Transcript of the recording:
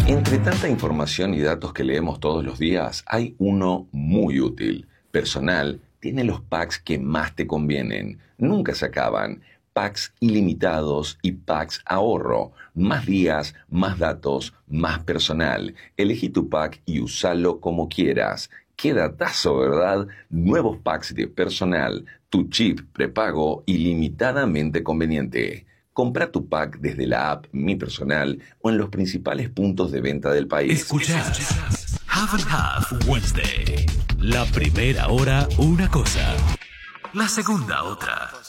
Entre tanta información y datos que leemos todos los días, hay uno muy útil. Personal tiene los packs que más te convienen. Nunca se acaban. Packs ilimitados y packs ahorro. Más días, más datos, más personal. Elegí tu pack y usalo como quieras. ¡Qué datazo!, ¿verdad? Nuevos packs de personal. Tu chip prepago ilimitadamente conveniente. Compra tu pack desde la app Mi Personal o en los principales puntos de venta del país. Escuchás Half and Half Wednesday. La primera hora una cosa, la segunda otra.